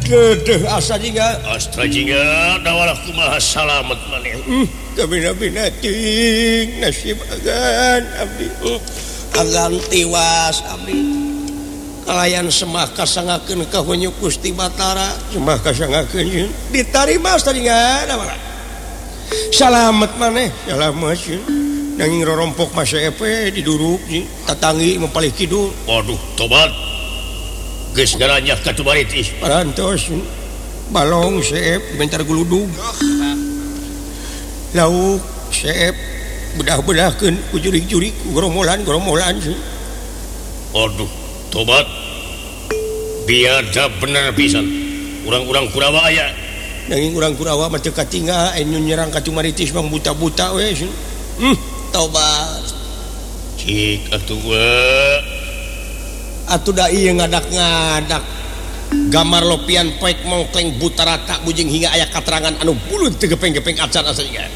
asa jingga astra jingga dawalah kumaha salamet maneh kabina-bina ting nasib agan abdi agan tiwas abdi kalayan semah kasangakeun ka Hunyu Gusti Batara semah kasangakeun ditarima sadinga dawalah salamet maneh salamet nanging rorompok masa epe diduruk tatanggi mempalih kidul waduh tobat geus ngaranjah ka Tumaritis parantos balong seep bentar guludug lauk seep bedah-bedahkeun ku jurig-jurig goromolan waduh tobat biada bener pisan urang-urang Kurawa aya nanging urang Kurawa mah teu katinggal anu nyerang ka Tumaritis mah buta-buta we tobat cik atuh atuh da ieu ngadak-ngadak gambar lopian poek mongkleng buta rata bujing hingga aya katerangan anu bulut teu gepeng-gepeng acan asalinya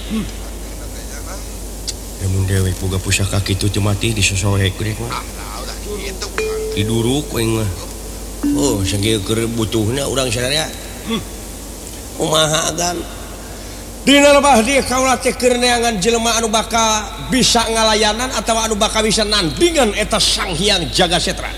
lamun dewe boga pusaka kitu teu mati disosorek ku deuk mah diduruk we mah oh sakieu keur butuhna urang sadaya kumaha agan dina lebah dia kaula teh keur neangan jelema anu bakal bisa ngalayanan atawa anu bakal bisa nandingan eta Sang Hyang Jagasetra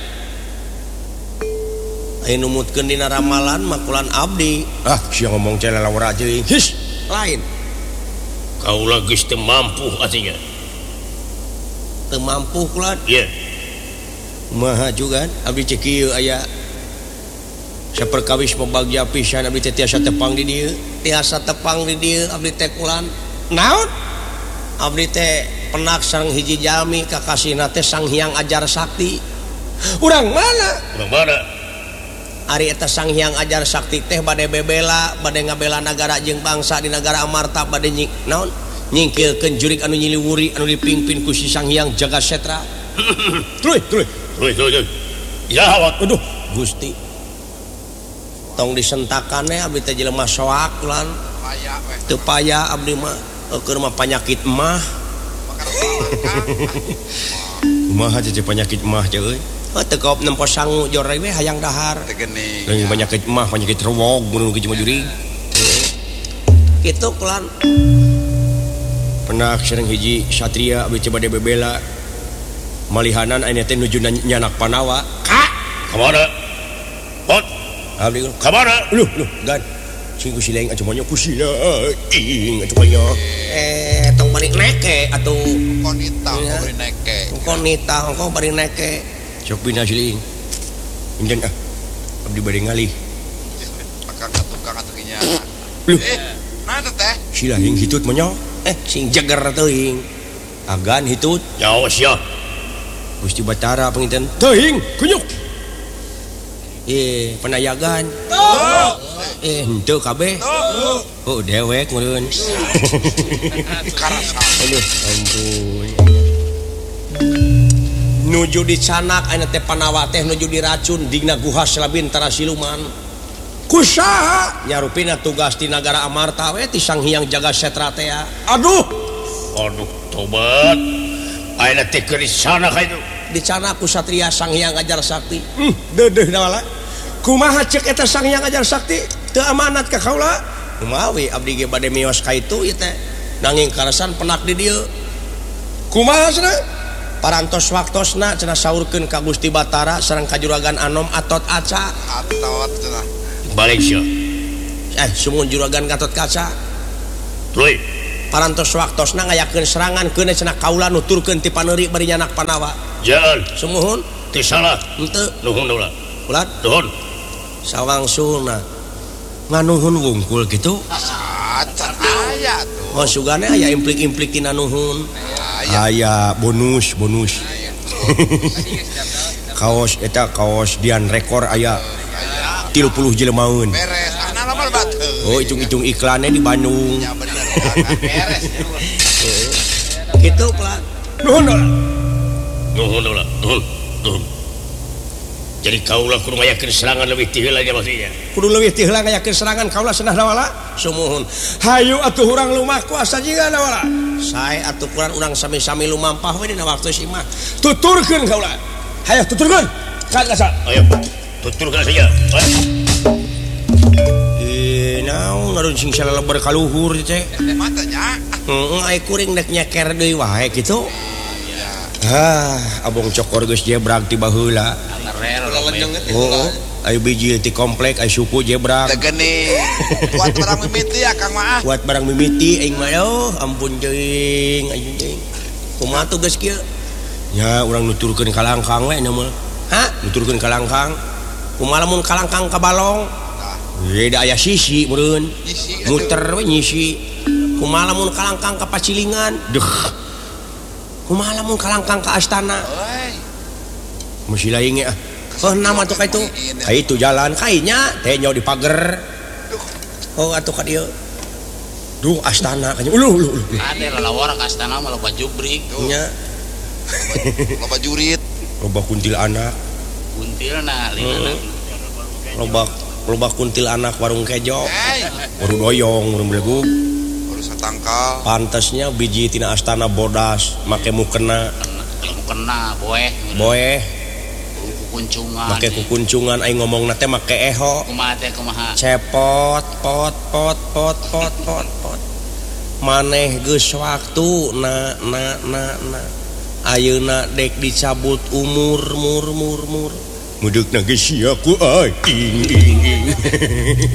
aya numutkeun dina ramalan makulan abdi sia ngomong cenah lawara jeung his lain kaula geus teu mampu atinya teu mampu kulan ye kumaha juga abdi cek ieu aya saperkawis pembagja pisan abdi teh tiasa tepang di dieu abdi teh kulan naon abdi teh penak sareng hiji jalmi kakasihna teh Sang Hyang Ajar Sakti urang mana ari eta Sang Hyang Ajar Sakti teh bade bebela bade ngabela nagara jeung bangsa di negara Amarta bade naon nyingkirkeun jurig anu nyiliwuri anu dipingpin ku si Sang Hyang Jagasetra truy ya aduh Gusti tong disentakannya abdi teh jelema soak lan teu paya abdi mah keur mah panyakit emah kumaha teh penyakit emah teh euy teu kaop nempo sangu jor we hayang dahar lain penyakit emah penyakit rewog mun kitu mah jurig kitu kulan penak sareng hiji satria abdi coba bebela malihanan aya teh nuju nyanak Panawa ka kamana pot abdi kamana luh gan sing ku sileng atuh banyak ku sila ing atuh banyak tong bari neke atuh konita hongkong bari neke sok bina siling injen abdi bari ngalih tukang atuh nya naon teh sila hing hitut mah sing jager teuing agan hitut nyaos ya Gusti Batara panginten teuing kunyuk penayagan henteu kabeh oh dewek meureun aduh ampun nuju dicanak aya teh Panawa teh nuju diracun digna guha Slabin tara siluman kusaha nyarupina tugas di negara Amarta we ti Sang Hyang Jagasetra teh aduh tobat aya teh keur disana ka itu dicana ku satria Sang Hyang Ajar Sakti deudeuh dawalah kumaha ceuk eta Sang Hyang Ajar Sakti teu amanat ka kaula kumawi abdi ge bade mios ka itu ieu teh nanging karasan penak di dieu kumaha cenah parantos waktosna cenah saurkeun ka Gusti Batara sareng ka Juragan Anom Atot Aca cenah balik sia sumun Juragan Gatot Kaca tuluy parantos waktosna ngayakeun serangan keun cenah kaula nuturkeun ti paneuri bari nyanak Panawa jalan sumuhun teu salah henteu nuhun ulah ulat nuhun sawangsuna nganuhun wungkul gitu aya tuh oh sugane aya implik-implik tina nuhun aya bonus kaos eta kaos Dian Rekor aya 30 jelemaeun beres ana lamar bateu oh hitung-hitung iklannya di Bandung ya bener beres gitu pelan nuhun ulah nuhun jadi kaulah kudu ngayakeun serangan leuwih ti heula nya maksudnya kudu leuwih ti heula ngayakeun serangan kaulah cenah dawala sumuhun hayu atuh urang lumah kuasa jiga dawala sae atuh urang sami-sami lumampah we dina waktu si mah tuturkeun kaulah hayu tuturkeun kan kasar ayo tuturkeun saja naon ngarun sing salalebar kaluhur cek. Matanya. Ai kuring dek nyeker deui wae kitu. Ya. Abong cokor geus jebrag ti baheula. Oh, ai biji ti komplek ai suku jebrag. Tegeni. Kuat barang mimiti ya Kang Maah. Kuat barang mimiti aing mah ampun teuing anjing teuing. Kumaha tuh geus kieu? Ya urang nuturkeun ka langkang we nya mah. Nuturkeun ka langkang. Kumaha lamun ka langkang ka balong? Da aya sisi meureun. Muter we nyisi. Kumaha lamun ka langkang ka pacilingan? Deuh. Kumaha lamun kalangkang ka astana? Musi laing ya. Nama tuh kaitu. Kaitu jalan kainya teh nyaho di pager. Oh atuh ka dieu. Duh astana kanya. Uluh. Ade lalawar ka astana mah loba jubrik. Nya. Loba jurit. Loba kuntil anak. Kuntilna lina. Loba kuntil anak warung kejo. Baru doyong urang belegug. Tangkal pantasnya biji tina astana bodas make mukena boeh kukuncungan make kukuncungan aing ngomongna teh make eho kumaha cepot pot maneh geus waktu na ayeuna dek dicabut umur mur mudeukna geus sia ku aing